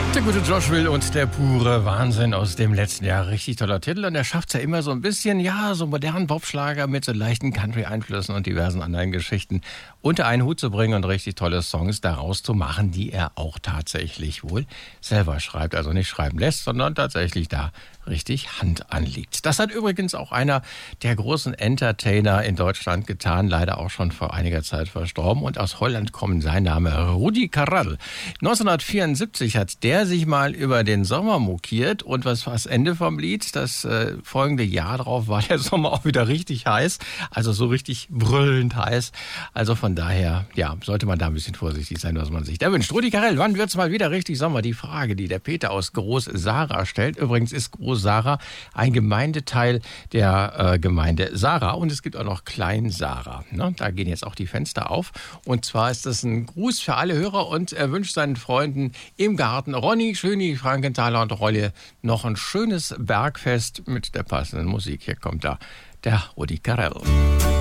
Der gute Josh Will und der pure Wahnsinn aus dem letzten Jahr. Richtig toller Titel. Und er schafft es ja immer so ein bisschen, so modernen Popschlager mit so leichten Country-Einflüssen und diversen anderen Geschichten unter einen Hut zu bringen und richtig tolle Songs daraus zu machen, die er auch tatsächlich wohl selber schreibt. Also nicht schreiben lässt, sondern tatsächlich da richtig Hand anlegt. Das hat übrigens auch einer der großen Entertainer in Deutschland getan, leider auch schon vor einiger Zeit verstorben. Und aus Holland kommt sein Name Rudi Carrell. 1974 hat der sich mal über den Sommer mokiert und was war das Ende vom Lied? Das folgende Jahr drauf war der Sommer auch wieder richtig heiß, also so richtig brüllend heiß. Also von daher, sollte man da ein bisschen vorsichtig sein, was man sich da wünscht. Rudi Carrell, wann wird's mal wieder richtig Sommer? Die Frage, die der Peter aus Groß-Sara stellt. Übrigens ist Groß-Sara ein Gemeindeteil der Gemeinde Sara und es gibt auch noch Klein-Sara. Ne? Da gehen jetzt auch die Fenster auf und zwar ist das ein Gruß für alle Hörer und er wünscht seinen Freunden im Garten Ronny, Schöni, Frankenthaler und Rolle noch ein schönes Bergfest mit der passenden Musik. Hier kommt da der Rudi Carrell.